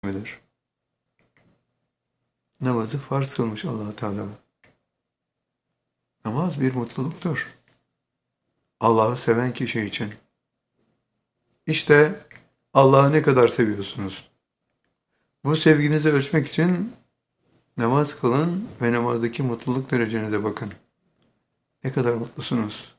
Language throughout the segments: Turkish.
midir? Namazı farz kılmış Allah Teala. Namaz bir mutluluktur. Allah'ı seven kişi için. İşte Allah'ı ne kadar seviyorsunuz? Bu sevginizi ölçmek için namaz kılın ve namazdaki mutluluk derecenize bakın. Ne kadar mutlusunuz?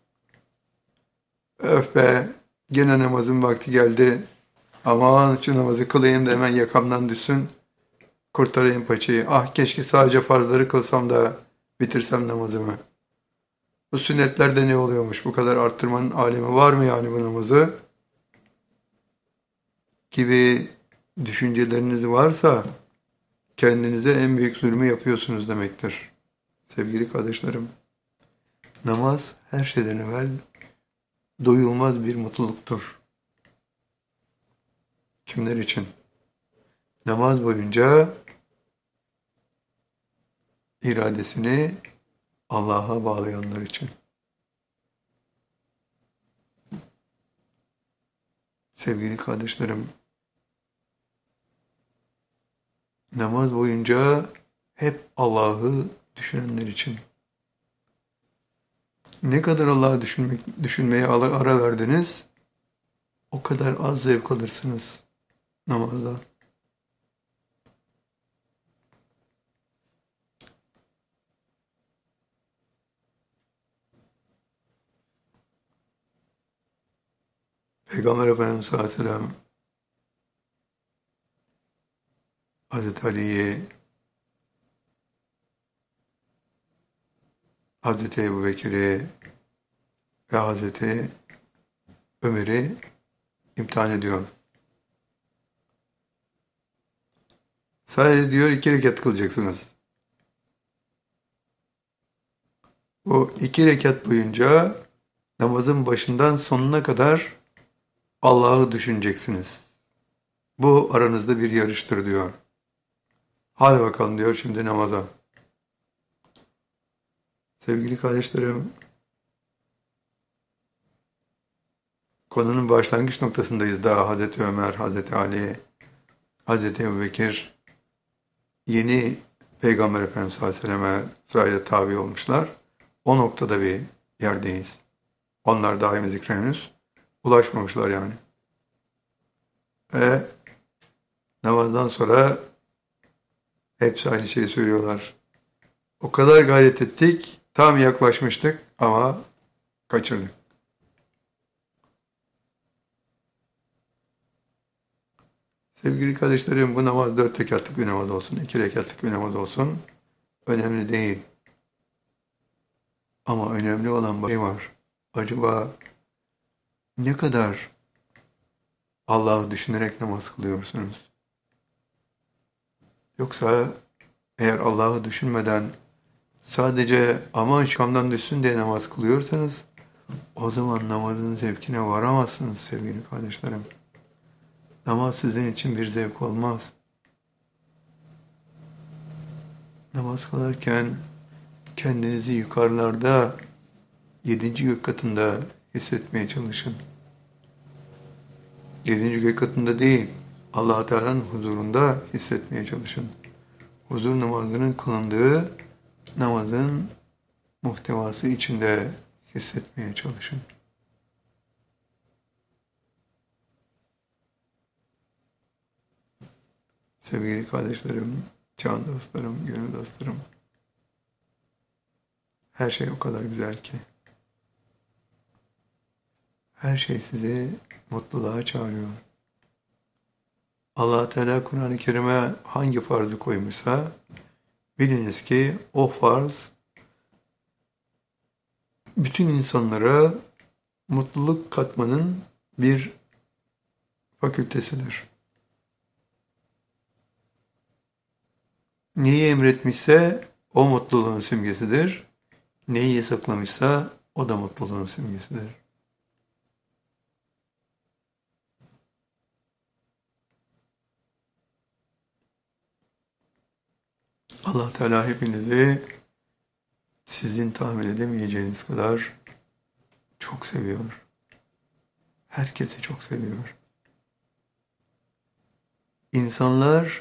Öf be, gene namazın vakti geldi. Aman şu namazı kılayım da hemen yakamdan düşsün. Kurtarayım paçayı. Ah keşke sadece farzları kılsam da bitirsem namazımı. Bu sünnetlerde ne oluyormuş? Bu kadar arttırmanın alemi var mı yani bu namazı? Gibi düşünceleriniz varsa kendinize en büyük zulmü yapıyorsunuz demektir. Sevgili kardeşlerim, namaz her şeyden evvel doyulmaz bir mutluluktur. Kimler için? Namaz boyunca iradesini Allah'a bağlayanlar için. Sevgili kardeşlerim, namaz boyunca hep Allah'ı düşünenler için. Ne kadar Allah'ı düşünmeye ara verdiniz, o kadar az zevk alırsınız namazdan. Peygamber Efendimiz sallallahu aleyhi ve sellem Hazreti Ali'yi, Hazreti Ebubekir'i ve Hazreti Ömer'i imtihan ediyor. Sadece diyor 2 rekat kılacaksınız. Bu 2 rekat boyunca namazın başından sonuna kadar Allah'ı düşüneceksiniz. Bu aranızda bir yarıştır diyor. Hadi bakalım diyor şimdi namaza. Sevgili kardeşlerim, konunun başlangıç noktasındayız daha. Hazreti Ömer, Hazreti Ali, Hazreti Ebubekir yeni Peygamber Efendimiz sallallahu aleyhi ve selleme sırayla tabi olmuşlar. O noktada bir yerdeyiz. Onlar daimi zikre henüz ulaşmamışlar yani. Ve namazdan sonra hepsi aynı şeyi söylüyorlar. O kadar gayret ettik, tam yaklaşmıştık ama kaçırdık. Sevgili kardeşlerim, bu namaz 4 rekatlık bir namaz olsun, 2 rekatlık bir namaz olsun. Önemli değil. Ama önemli olan bir şey var. Acaba ne kadar Allah'ı düşünerek namaz kılıyorsunuz? Yoksa eğer Allah'ı düşünmeden sadece aman şamdan düşsün diye namaz kılıyorsanız o zaman namazın zevkine varamazsınız sevgili kardeşlerim. Namaz sizin için bir zevk olmaz. Namaz kılarken kendinizi yukarılarda 7. gök katında hissetmeye çalışın. 7. gök katında değil, Allah Teala'nın huzurunda hissetmeye çalışın. Huzur namazının kılındığı namazın muhtevası içinde hissetmeye çalışın. Sevgili kardeşlerim, can dostlarım, gönül dostlarım, her şey o kadar güzel ki. Her şey sizi mutluluğa çağırıyor. Allah Teala Kur'an-ı Kerim'e hangi farzı koymuşsa biliniz ki o farz bütün insanlara mutluluk katmanın bir fakültesidir. Neyi emretmişse o mutluluğun simgesidir. Neyi yasaklamışsa o da mutluluğun simgesidir. Allah Teala hepinizi sizin tahmin edemeyeceğiniz kadar çok seviyor. Herkesi çok seviyor. İnsanlar